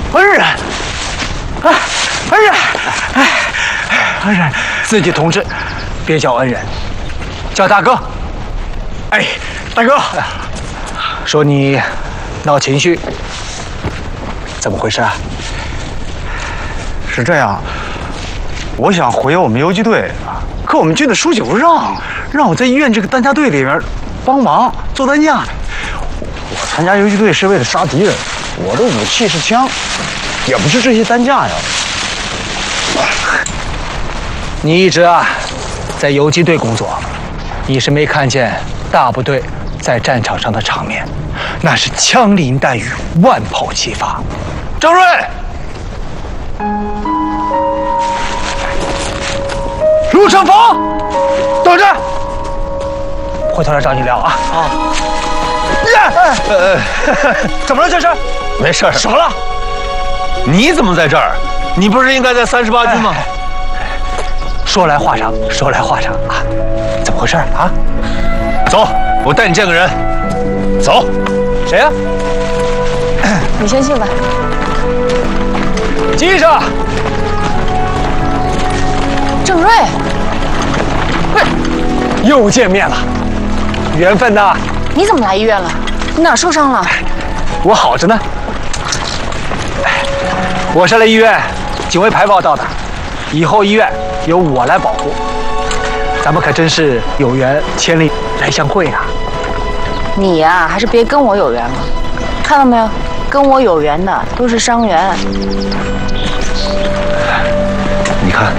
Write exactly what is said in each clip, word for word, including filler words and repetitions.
恩人，哎，恩人，哎，恩人，自己同志，别叫恩人，叫大哥。哎，大哥，说你闹情绪，怎么回事啊？ 是这样，我想回我们游击队，可我们军的书记不让，让我在医院这个担架队里面帮忙做担架。我参加游击队是为了杀敌人，我的武器是枪，也不是这些担架呀。 你一直啊在游击队工作，你是没看见大部队在战场上的场面，那是枪林弹雨，万炮齐发。郑瑞，陆成峰，等着，回头来找你聊啊。啊。呀，呃，怎么了这是？ 没事。 什么了？ 你怎么在这儿？你不是应该在三十八军吗？ 说来话长，说来话长啊，怎么回事啊？ 走，我带你见个人。走。 谁呀？ 你先进来。 记着。 郑瑞。 喂，又见面了，缘分呐。 你怎么来医院了？你哪受伤了？ 我好着呢。我是来医院警卫排报道的，以后医院由我来保护。咱们可真是有缘千里来相会啊！ 你呀、啊，还是别跟我有缘了。看到没有，跟我有缘的都是伤员。 你看，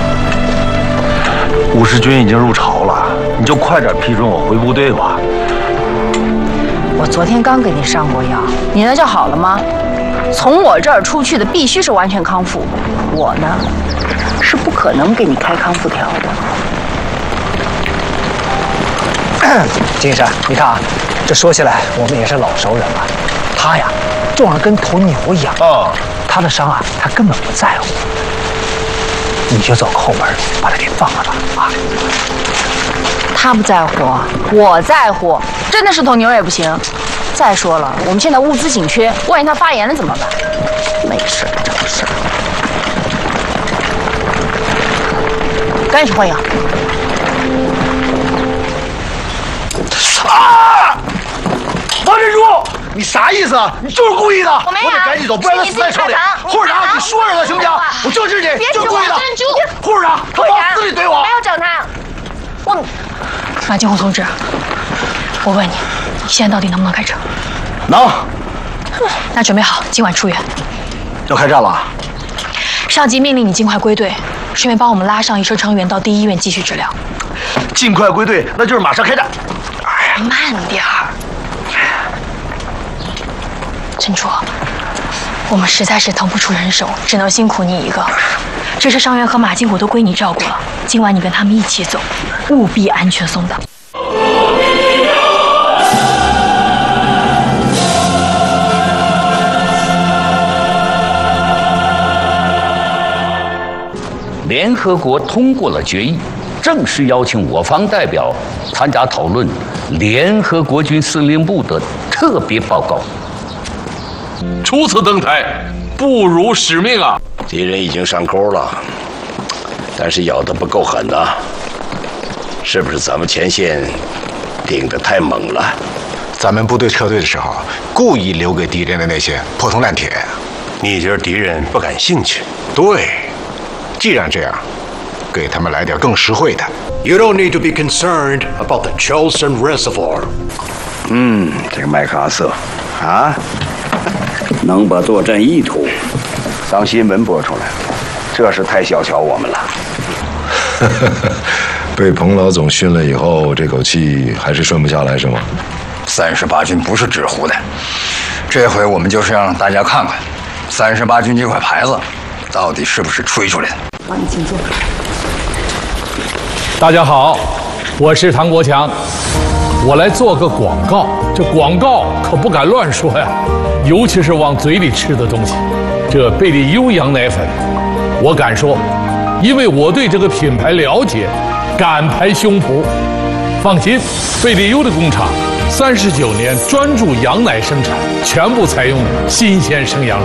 五十军已经入朝了，你就快点批准我回部队吧。 我昨天刚给你上过药，你那叫好了吗？从我这儿出去的必须是完全康复，我呢是不可能给你开康复条的。 金山，你看啊，这说起来我们也是老熟人了。他呀，重得跟头牛一样。 哦， 他的伤啊，他根本不在乎。你就走后门，把他给放了吧。啊， 他不在乎，我在乎，真的是头牛也不行。再说了，我们现在物资紧缺，万一他发炎了怎么办？没事找事儿，赶紧去换药。 啊！王珍珠，你啥意思啊？你就是故意的！ 我没有， 我得赶紧走，不然他死在手里。护士长，你说着了行不行？我就是你，就是故意的。 珍珠， 护士长，他往死里怼我。 没有整他，我。 马金红同志，我问你，你现在到底能不能开车？ 能。 那准备好，今晚出院。 要开战了。 上级命令你尽快归队，顺便帮我们拉上一车成员到第一医院继续治疗。 尽快归队，那就是马上开战。 哎呀，慢点儿。珍珠，我们实在是腾不出人手，只能辛苦你一个。这车伤员和马金虎都归你照顾了，今晚你跟他们一起走，务必安全送到。 联合国通过了决议，正式邀请我方代表参加讨论联合国军司令部的特别报告。 初次登台，不辱使命啊！ 敌人已经上钩了，但是咬得不够狠呐、啊，是不是咱们前线顶得太猛了？ 咱们部队撤退的时候，故意留给敌人的那些破铜烂铁， 你觉得敌人不感兴趣？ 对，既然这样，给他们来点更实惠的。 You don't need to be concerned about the Cholson Reservoir. 嗯，这个麦克阿瑟啊，能把作战意图当新闻播出来，这是太小瞧我们了。 被彭老总训了以后，这口气还是顺不下来是吗？ 三十八军不是纸糊的，这回我们就是让大家看看，三十八军这块牌子到底是不是吹出来的。 帮你请坐。 大家好，我是唐国强，我来做个广告。这广告可不敢乱说呀，尤其是往嘴里吃的东西。这贝利优羊奶粉，我敢说，因为我对这个品牌了解，敢拍胸脯。放心，贝利优的工厂三十九年专注羊奶生产，全部采用新鲜生羊肉。